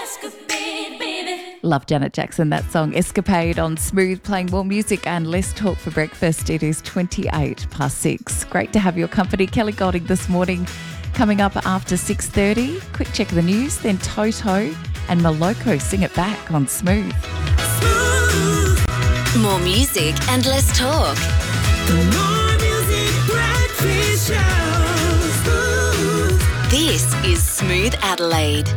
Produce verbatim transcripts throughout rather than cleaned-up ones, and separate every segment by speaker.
Speaker 1: Love Janet Jackson, that song Escapade on Smooth, playing more music and less talk for breakfast. It is twenty-eight past six. Great to have your company. Kelly Golding this morning. Coming up after six thirty, quick check of the news, then Toto and Moloko Sing It Back on Smooth.
Speaker 2: Smooth. More music and less talk.
Speaker 3: More music, breakfast show. Smooth.
Speaker 2: This is Smooth Adelaide.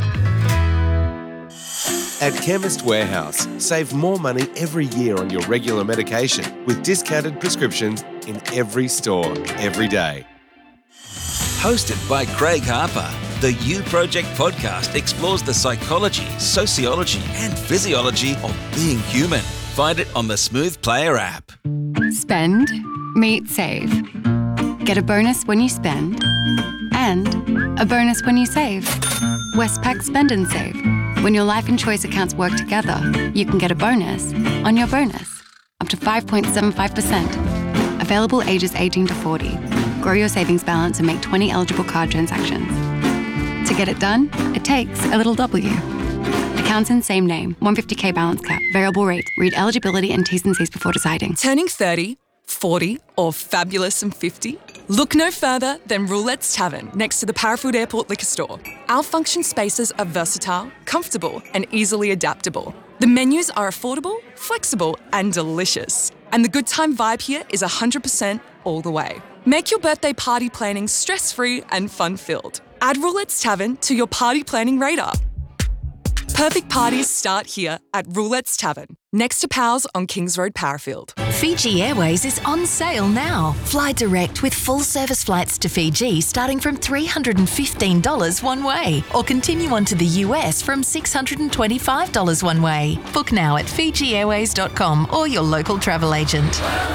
Speaker 4: At Chemist Warehouse, save more money every year on your regular medication with discounted prescriptions in every store, every day.
Speaker 5: Hosted by Craig Harper, the You Project podcast explores the psychology, sociology and physiology of being human. Find it on the Smooth Player app.
Speaker 6: Spend, meet, save. Get a bonus when you spend and a bonus when you save. Westpac Spend and Save. When your life and choice accounts work together, you can get a bonus on your bonus, up to five point seven five percent. Available ages eighteen to forty. Grow your savings balance and make twenty eligible card transactions. To get it done, it takes a little W. Accounts in same name, one hundred fifty thousand balance cap, variable rate. Read eligibility and T's and C's before deciding.
Speaker 7: Turning thirty, forty or fabulous and fifty? Look no further than Roulette's Tavern next to the Parafield Airport Liquor Store. Our function spaces are versatile, comfortable and easily adaptable. The menus are affordable, flexible and delicious. And the good time vibe here is one hundred percent all the way. Make your birthday party planning stress-free and fun-filled. Add Roulette's Tavern to your party planning radar. Perfect parties start here at Roulette's Tavern, next to Powell's on Kings Road, Parafield.
Speaker 8: Fiji Airways is on sale now. Fly direct with full service flights to Fiji starting from three hundred fifteen dollars one way, or continue on to the U S from six hundred twenty-five dollars one way. Book now at fiji airways dot com or your local travel agent.